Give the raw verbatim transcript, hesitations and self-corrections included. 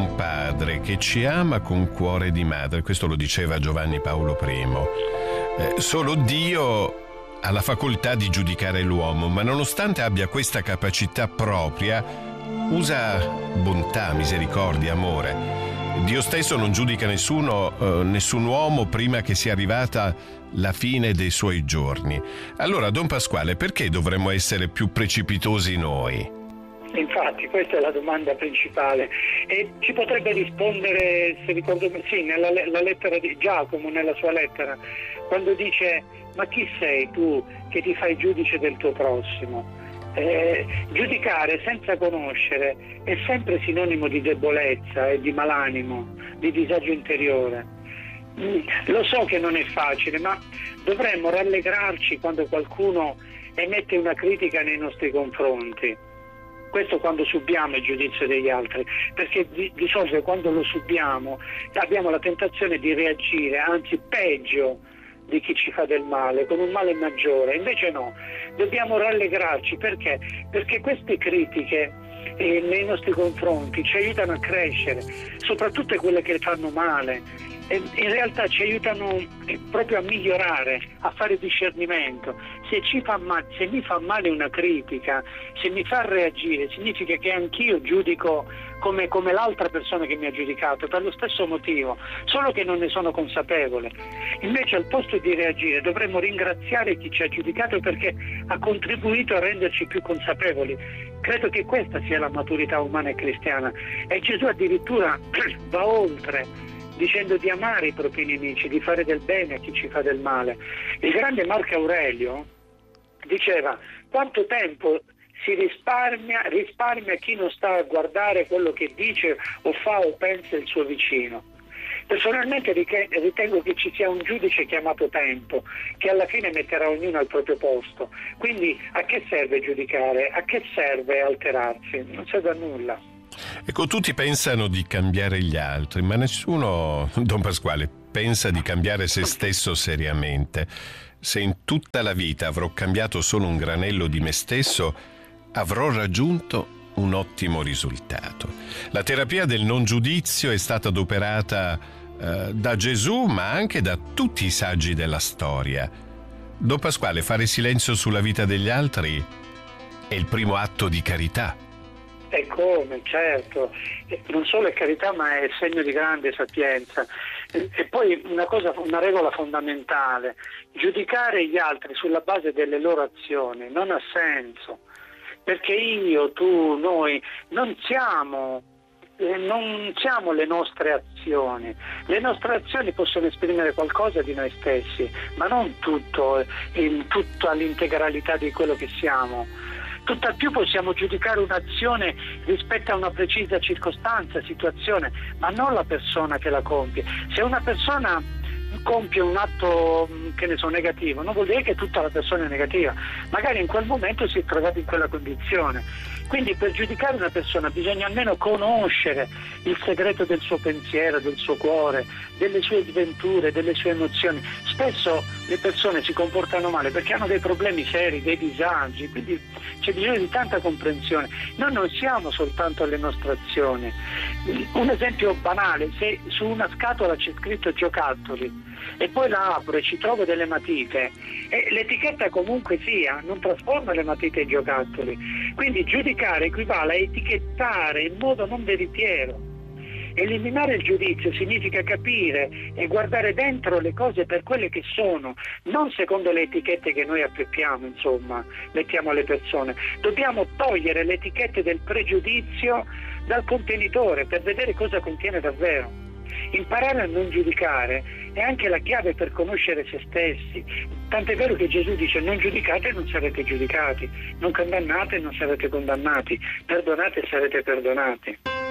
un padre che ci ama con cuore di madre, questo lo diceva Giovanni Paolo primo. Eh, solo Dio ha la facoltà di giudicare l'uomo, ma nonostante abbia questa capacità propria, usa bontà, misericordia, amore. Dio stesso non giudica nessuno, eh, nessun uomo prima che sia arrivata la fine dei suoi giorni. Allora, Don Pasquale, perché dovremmo essere più precipitosi noi? Infatti, questa è la domanda principale e ci potrebbe rispondere, se ricordo bene, sì, nella la lettera di Giacomo, nella sua lettera, quando dice: ma chi sei tu che ti fai giudice del tuo prossimo? Eh, giudicare senza conoscere è sempre sinonimo di debolezza e di malanimo, di disagio interiore. Mm, lo so che non è facile, ma dovremmo rallegrarci quando qualcuno emette una critica nei nostri confronti. Questo quando subiamo il giudizio degli altri, perché di, di solito quando lo subiamo abbiamo la tentazione di reagire, anzi peggio di chi ci fa del male, con un male maggiore. Invece no, dobbiamo rallegrarci. Perché? Perché queste critiche eh, nei nostri confronti ci aiutano a crescere, soprattutto quelle che fanno male. E in realtà ci aiutano proprio a migliorare, a fare discernimento. Se ci fa male, se mi fa male una critica, se mi fa reagire, significa che anch'io giudico come, come l'altra persona che mi ha giudicato, per lo stesso motivo, solo che non ne sono consapevole. Invece al posto di reagire dovremmo ringraziare chi ci ha giudicato perché ha contribuito a renderci più consapevoli. Credo che questa sia la maturità umana e cristiana, e Gesù addirittura va oltre, dicendo di amare i propri nemici, di fare del bene a chi ci fa del male. Il grande Marco Aurelio diceva: quanto tempo si risparmia, risparmia chi non sta a guardare quello che dice o fa o pensa il suo vicino. Personalmente ritengo che ci sia un giudice chiamato tempo, che alla fine metterà ognuno al proprio posto. Quindi a che serve giudicare? A che serve alterarsi? Non serve a nulla. Ecco, tutti pensano di cambiare gli altri, ma nessuno, Don Pasquale, pensa di cambiare se stesso seriamente. Se in tutta la vita avrò cambiato solo un granello di me stesso, avrò raggiunto un ottimo risultato. La terapia del non giudizio è stata adoperata eh, da Gesù, ma anche da tutti i saggi della storia. Don Pasquale, fare silenzio sulla vita degli altri è il primo atto di carità. E come, certo, non solo è carità ma è segno di grande sapienza. E poi una cosa, una regola fondamentale: giudicare gli altri sulla base delle loro azioni non ha senso, perché io, tu, noi non siamo eh, non siamo le nostre azioni. Le nostre azioni possono esprimere qualcosa di noi stessi, ma non tutto, in tutta l'integralità di quello che siamo. Tutt'al più possiamo giudicare un'azione rispetto a una precisa circostanza, situazione, ma non la persona che la compie. Se una persona compie un atto, che ne so, negativo, non vuol dire che tutta la persona è negativa, magari in quel momento si è trovato in quella condizione. Quindi per giudicare una persona bisogna almeno conoscere il segreto del suo pensiero, del suo cuore, delle sue sventure, delle sue emozioni. Spesso le persone si comportano male perché hanno dei problemi seri, dei disagi, quindi c'è bisogno di tanta comprensione. Noi non siamo soltanto alle nostre azioni. Un esempio banale: se su una scatola c'è scritto giocattoli e poi la apro e ci trovo delle matite, e l'etichetta comunque sia non trasforma le matite in giocattoli. Quindi giudicare equivale a etichettare in modo non veritiero. Eliminare il giudizio significa capire e guardare dentro le cose per quelle che sono, non secondo le etichette che noi applichiamo, insomma, mettiamo alle persone. Dobbiamo togliere le etichette del pregiudizio dal contenitore per vedere cosa contiene davvero. Imparare a non giudicare è anche la chiave per conoscere se stessi. Tant'è vero che Gesù dice: non giudicate e non sarete giudicati, non condannate e non sarete condannati, perdonate e sarete perdonati.